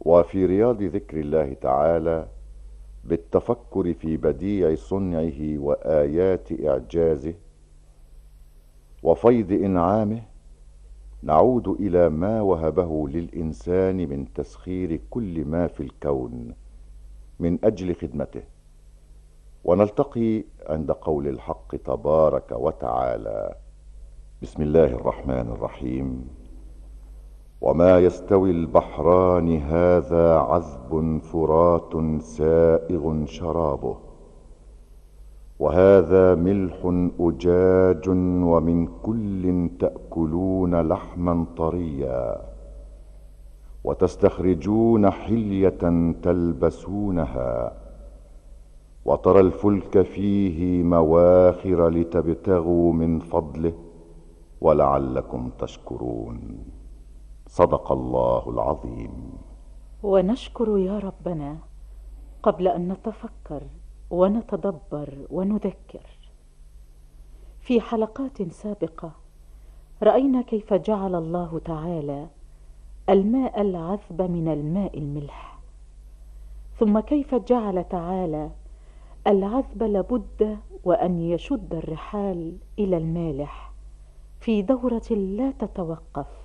وفي رياض ذكر الله تعالى بالتفكر في بديع صنعه وآيات إعجازه وفيض إنعامه، نعود إلى ما وهبه للإنسان من تسخير كل ما في الكون من أجل خدمته، ونلتقي عند قول الحق تبارك وتعالى: بسم الله الرحمن الرحيم. وما يستوي البحران هذا عذب فرات سائغ شرابه وهذا ملح أجاج ومن كل تأكلون لحما طريا وتستخرجون حلية تلبسونها وترى الفلك فيه مواخر لتبتغوا من فضله ولعلكم تشكرون. صدق الله العظيم. ونشكر يا ربنا قبل أن نتفكر ونتدبر وندكر. في حلقات سابقة رأينا كيف جعل الله تعالى الماء العذب من الماء الملح، ثم كيف جعل تعالى العذب لابد وأن يشد الرحال إلى المالح في دورة لا تتوقف